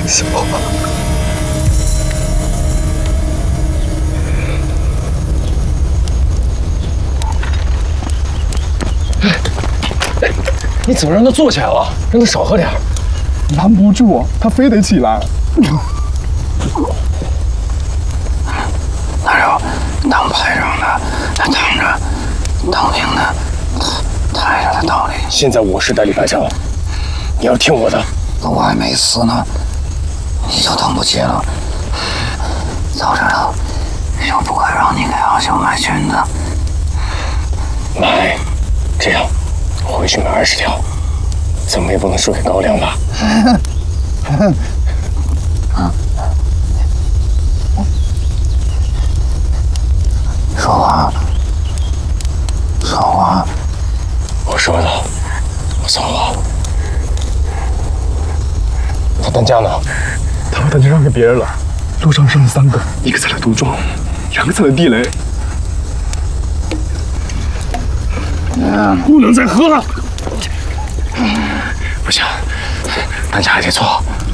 小花。 你怎么让他坐起来了？让他少喝点。 拦不住，他非得起来。 哪有当排长的躺着当兵的抬着的道理？ 现在我是代理排长，你要听我的。 我还没死呢，你就等不起了。早知道就不该让你给阿秀买裙子。 买，这样我回去买20条，怎么也不能输给高粱吧？ 说话，说话。 我说的，我操了。他担架呢？ 他把担架让给别人了。路上剩了3个，一个在了杜庄，2个在了地雷。 不能再喝了。不行，担架还得做。